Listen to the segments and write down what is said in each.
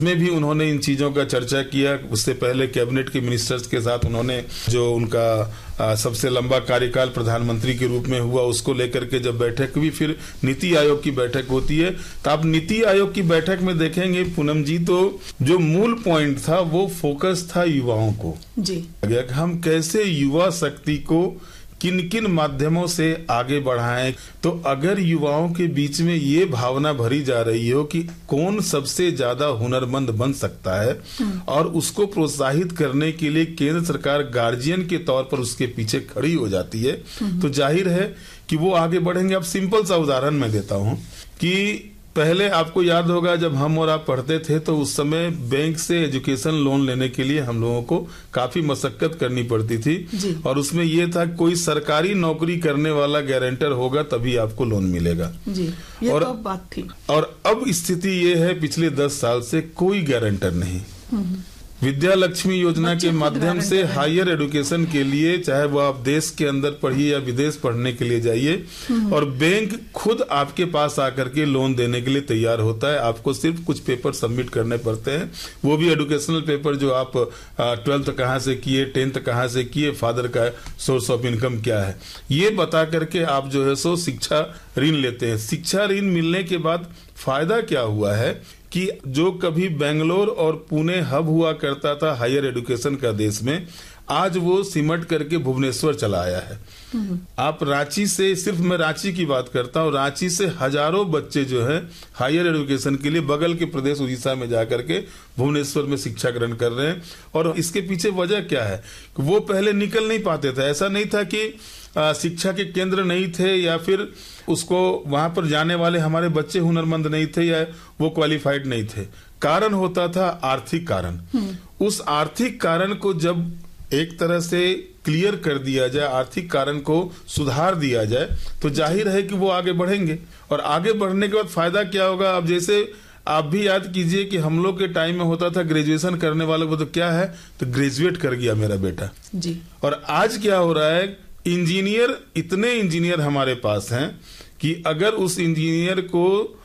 में भी उन्होंने इन चीजों का चर्चा किया। उससे पहले कैबिनेट के मिनिस्टर्स के साथ उन्होंने जो उनका सबसे लंबा कार्यकाल प्रधानमंत्री के रूप में हुआ उसको लेकर के जब बैठक हुई, फिर नीति आयोग की बैठक होती है। तो आप नीति आयोग की बैठक में देखेंगे पूनम जी, तो जो मूल पॉइंट था वो फोकस था युवाओं को जी, हम कैसे युवा शक्ति को किन किन माध्यमों से आगे बढ़ाएं। तो अगर युवाओं के बीच में ये भावना भरी जा रही हो कि कौन सबसे ज्यादा हुनरमंद बन सकता है और उसको प्रोत्साहित करने के लिए केंद्र सरकार गार्जियन के तौर पर उसके पीछे खड़ी हो जाती है, तो जाहिर है कि वो आगे बढ़ेंगे। अब सिंपल सा उदाहरण मैं देता हूं कि पहले आपको याद होगा जब हम और आप पढ़ते थे तो उस समय बैंक से एजुकेशन लोन लेने के लिए हम लोगों को काफी मशक्कत करनी पड़ती थी और उसमें ये था कोई सरकारी नौकरी करने वाला गारंटर होगा तभी आपको लोन मिलेगा जी, ये और तो बात थी। और अब स्थिति ये है पिछले 10 साल से कोई गारंटर नहीं। विद्या लक्ष्मी योजना के माध्यम से हायर एजुकेशन के लिए, चाहे वो आप देश के अंदर पढ़िए या विदेश पढ़ने के लिए जाइए, और बैंक खुद आपके पास आकर के लोन देने के लिए तैयार होता है। आपको सिर्फ कुछ पेपर सबमिट करने पड़ते हैं, वो भी एजुकेशनल पेपर जो आप 12th कहाँ से किए, 10th कहाँ से किए, फादर का सोर्स ऑफ इनकम क्या है, ये बता करके आप जो है सो शिक्षा ऋण लेते हैं। शिक्षा ऋण मिलने के बाद फायदा क्या हुआ है कि जो कभी बेंगलोर और पुणे हब हुआ करता था हायर एजुकेशन का देश में, आज वो सिमट करके भुवनेश्वर चला आया है। आप रांची से, सिर्फ मैं रांची की बात करता हूँ, रांची से हजारों बच्चे जो है हायर एजुकेशन के लिए बगल के प्रदेश उड़ीसा में जाकर के भुवनेश्वर में शिक्षा ग्रहण कर रहे हैं। और इसके पीछे वजह क्या है, वो पहले निकल नहीं पाते थे। ऐसा नहीं था कि शिक्षा के केंद्र नहीं थे या फिर उसको वहां पर जाने वाले हमारे बच्चे हुनरमंद नहीं थे या वो क्वालिफाइड नहीं थे। कारण होता था आर्थिक कारण। उस आर्थिक कारण को जब एक तरह से क्लियर कर दिया जाए, आर्थिक कारण को सुधार दिया जाए, तो जाहिर है कि वो आगे बढ़ेंगे। और आगे बढ़ने के बाद फायदा क्या होगा, अब जैसे आप भी याद कीजिए कि हम लोग के टाइम में होता था ग्रेजुएशन करने वालों को तो क्या है, तो ग्रेजुएट कर गया मेरा बेटा जी। और आज क्या हो रहा है, इंजीनियर, इतने इंजीनियर हमारे पास हैं कि अगर उस इंजीनियर को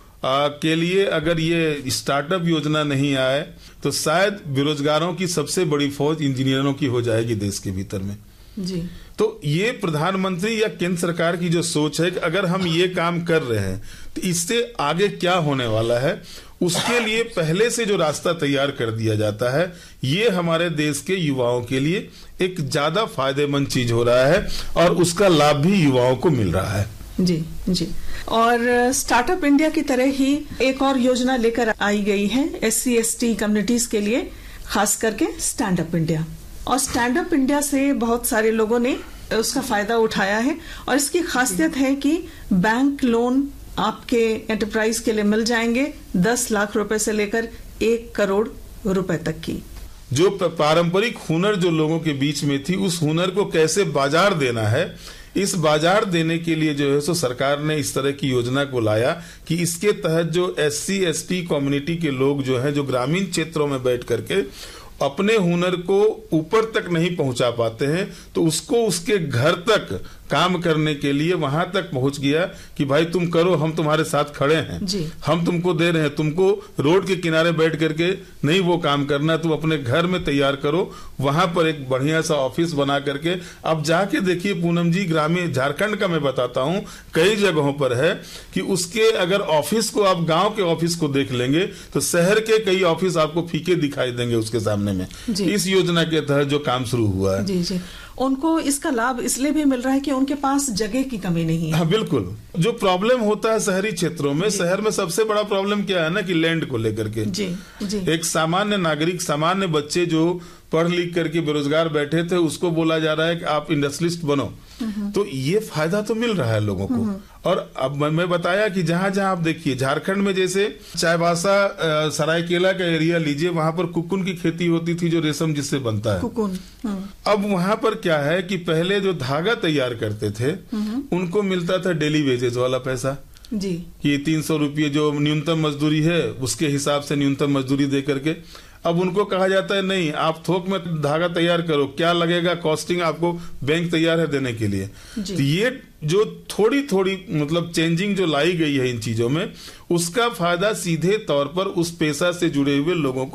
के लिए अगर ये स्टार्टअप योजना नहीं आए तो शायद बेरोजगारों की सबसे बड़ी फौज इंजीनियरों की हो जाएगी देश के भीतर में जी। तो ये प्रधानमंत्री या केंद्र सरकार की जो सोच है कि अगर हम ये काम कर रहे हैं तो इससे आगे क्या होने वाला है, उसके लिए पहले से जो रास्ता तैयार कर दिया जाता है, ये हमारे देश के युवाओं के लिए एक ज्यादा फायदेमंद चीज हो रहा है और उसका लाभ भी युवाओं को मिल रहा है जी जी। और स्टार्टअप इंडिया की तरह ही एक और योजना लेकर आई गई है SC/ST कम्युनिटीज के लिए, खास करके स्टैंड अप इंडिया। और स्टैंड अप इंडिया से बहुत सारे लोगों ने उसका फायदा उठाया है और इसकी खासियत है कि बैंक लोन आपके एंटरप्राइज के लिए मिल जाएंगे 10 लाख रुपए से लेकर 1 करोड़ रुपए तक की। जो पारंपरिक हुनर जो लोगों के बीच में थी, उस हुनर को कैसे बाजार देना है, इस बाजार देने के लिए जो है सो सरकार ने इस तरह की योजना को लाया कि इसके तहत जो SC/ST कम्युनिटी के लोग जो हैं, जो ग्रामीण क्षेत्रों में बैठ करके अपने हुनर को ऊपर तक नहीं पहुंचा पाते हैं, तो उसको उसके घर तक काम करने के लिए वहां तक पहुंच गया कि भाई तुम करो, हम तुम्हारे साथ खड़े हैं, हम तुमको दे रहे हैं, तुमको रोड के किनारे बैठ करके नहीं वो काम करना, तुम अपने घर में तैयार करो। वहां पर एक बढ़िया सा ऑफिस बना करके अब जाके देखिए पूनम जी, ग्रामीण झारखंड का मैं बताता हूं, कई जगहों पर है कि उसके अगर ऑफिस को आप गांव के ऑफिस को देख लेंगे तो शहर के कई ऑफिस आपको फीके दिखाई देंगे उसके सामने में। इस योजना के तहत जो काम शुरू हुआ है जी जी, उनको इसका लाभ इसलिए भी मिल रहा है कि उनके पास जगह की कमी नहीं है। हाँ बिल्कुल। जो प्रॉब्लम होता है शहरी क्षेत्रों में, शहर में सबसे बड़ा प्रॉब्लम क्या है ना कि लैंड को लेकर के जी जी। एक सामान्य नागरिक, सामान्य बच्चे जो पढ़ लिख करके बेरोजगार बैठे थे, उसको बोला जा रहा है कि आप इंडस्ट्रियलिस्ट बनो, तो ये फायदा तो मिल रहा है लोगों को। और अब मैं बताया कि जहां जहां आप देखिए झारखंड में, जैसे चाईबासा सरायकेला का एरिया लीजिए, वहां पर कुकुन की खेती होती थी, जो रेशम जिससे बनता है कुकुन। अब वहां पर क्या है कि पहले जो धागा तैयार करते थे उनको मिलता था डेली वेजेस वाला पैसा जी, कि 300 रुपये जो न्यूनतम मजदूरी है उसके हिसाब से न्यूनतम मजदूरी दे करके। अब उनको कहा जाता है नहीं, आप थोक में धागा तैयार करो, क्या लगेगा कॉस्टिंग, आपको बैंक तैयार है देने के लिए। तो ये जो थोड़ी थोड़ी मतलब चेंजिंग जो लाई गई है इन चीजों में, उसका फायदा सीधे तौर पर उस पेशा से जुड़े हुए लोगों को